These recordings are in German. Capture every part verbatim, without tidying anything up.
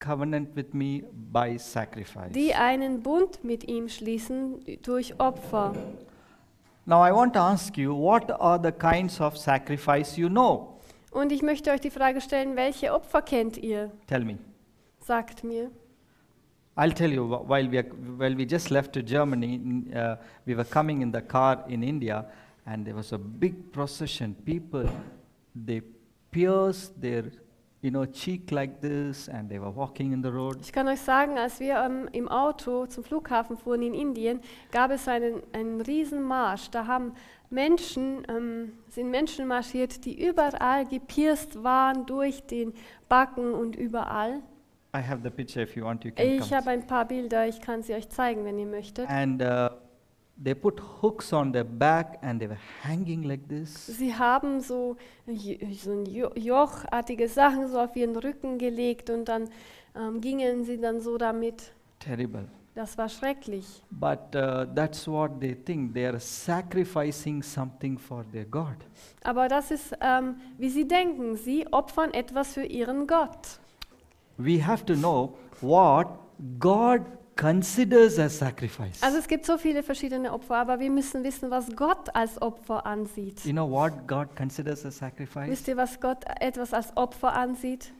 covenant with me by sacrifice. die einen Bund mit ihm schließen durch Opfer. Now I want to ask you, what are the kinds of sacrifice you know? Und ich möchte euch die Frage stellen, welche Opfer kennt ihr? Tell me. Sagt mir. I'll tell you, wh- while we, are, while we just left to Germany, in, uh, we were coming in the car in India, and there was a big procession. People, they pierced their, you know, cheek like this, and they were walking in the road. Ich kann euch sagen, als wir ähm, im Auto zum Flughafen fuhren in Indien, gab es einen, einen Riesenmarsch. Da haben Menschen, ähm, sind Menschen marschiert, die überall gepierst waren, durch den Backen und überall. I have the picture if you want, you can Ich come. habe ein paar Bilder, ich kann sie euch zeigen, wenn ihr möchtet. And uh, they put hooks on their back, and they were hanging like this. Sie haben so, j- so ein Jo- jochartige Sachen so auf ihren Rücken gelegt und dann ähm, gingen sie dann so damit. Terrible. Das war schrecklich. But uh, that's what they think. They are sacrificing something for their God. Aber das ist, ähm, wie sie denken, sie opfern etwas für ihren Gott. We have to know what God considers as sacrifice. Also es gibt so viele verschiedene Opfer, aber wir müssen wissen, was Gott als Opfer ansieht. You know what God considers as sacrifice? Wisst ihr, was Gott etwas als Opfer ansieht?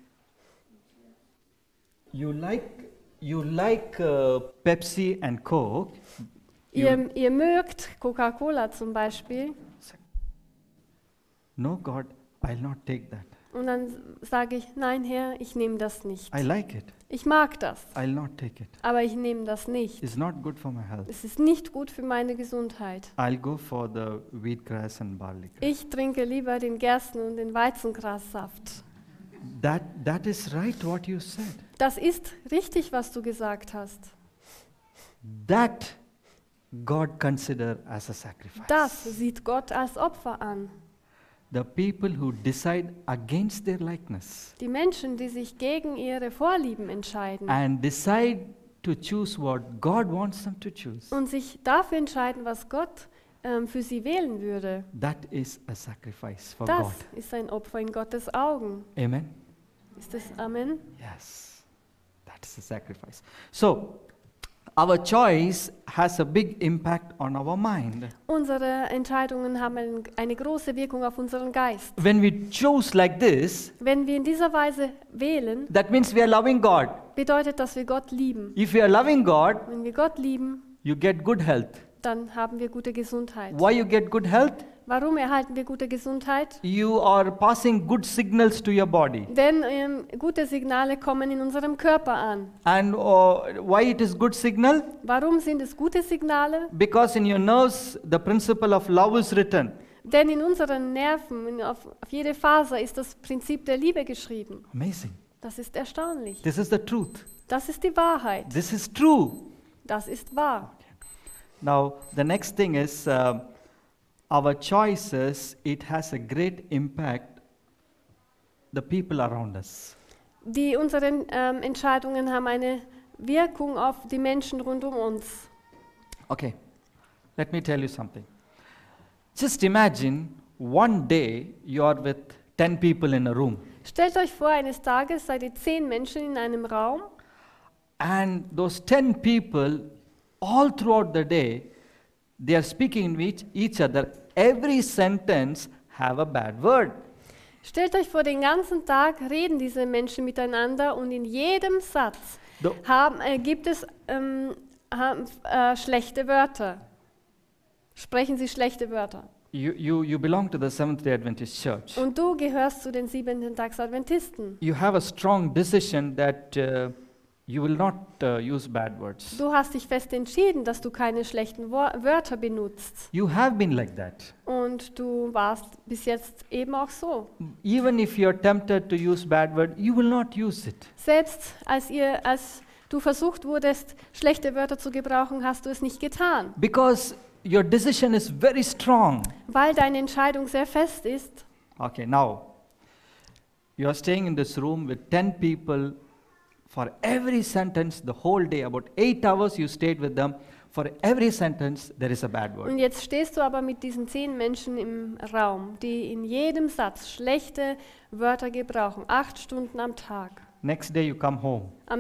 You like you like uh, Pepsi and Coke. You- Ihr, ihr mögt Coca-Cola zum Beispiel No, God, I'll not take that. und dann sage ich, nein Herr, ich nehme das nicht. I like it. Ich mag das, I'll not take it. aber ich nehme das nicht. It's not good for my health. Es ist nicht gut für meine Gesundheit. I'll go for the wheatgrass and barley grass. Ich trinke lieber den Gersten- und den Weizengrassaft. That that is right what you said. Das ist richtig, was du gesagt hast. That God consider as a sacrifice. Das sieht Gott als Opfer an. The people who decide against their likeness Die Menschen, die sich gegen ihre Vorlieben entscheiden and decide to choose what God wants them to choose, und sich dafür entscheiden, was Gott ähm, für sie wählen würde, that is a sacrifice for das God. ist ein Opfer in Gottes Augen. Amen? Ist das Amen? Yes, that is a sacrifice. So, our choice has a big impact on our mind. Unsere Entscheidungen haben ein- eine große Wirkung auf unseren Geist. When we choose like this, Wenn wir in dieser Weise wählen, that means we are loving God. bedeutet, dass wir Gott lieben. If you are loving God, Wenn wir Gott lieben, you get good health. dann haben wir gute Gesundheit. Why you get good health? Warum erhalten wir gute Gesundheit? You are passing good signals to your body. Denn ähm, gute Signale kommen in unserem Körper an. And uh, why it is good signal? Warum sind es gute Signale? Because in your nerves the principle of love is written. Denn in unseren Nerven, in- auf, auf jede Faser ist das Prinzip der Liebe geschrieben. Amazing. Das ist erstaunlich. This is the truth. Das ist die Wahrheit. This is true. Das ist wahr. Now the next thing is uh, our choices, it has a great impact the people around us. Die, unsere ähm, Entscheidungen haben eine Wirkung auf die Menschen rund um uns. Okay, let me tell you something. Just imagine one day you are with ten people in a room, Stellt euch vor, eines Tages seid ihr zehn Menschen in einem Raum and those ten people, all throughout the day, they are speaking with each other. Every sentence have a bad word. Stellt euch vor, den ganzen Tag reden diese Menschen miteinander und in jedem Satz The- haben, äh, gibt es ähm, haben, äh, schlechte Wörter. Sprechen sie schlechte Wörter. You, you, you belong to the Seventh-day Adventist Church. Und du gehörst zu den siebenten Tags-Adventisten. You have a strong decision that uh, you will not uh, use bad words. Du hast dich fest entschieden, dass du keine schlechten Wor Wörter benutzt. You have been like that. Und du warst bis jetzt eben auch so. Even if you are tempted to use bad word, you will not use it. Selbst als, ihr, als du versucht wurdest, schlechte Wörter zu gebrauchen, hast du es nicht getan. Because your decision is very strong. Weil deine Entscheidung sehr fest ist. Okay, now, you are staying in this room with ten people. For every sentence, the whole day, about eight hours you stayed with them. For every sentence, there is a bad word. Und jetzt stehst du aber mit diesen zehn Menschen im Raum, die in jedem Satz schlechte Wörter gebrauchen. Acht Stunden am Tag. Next day you come home.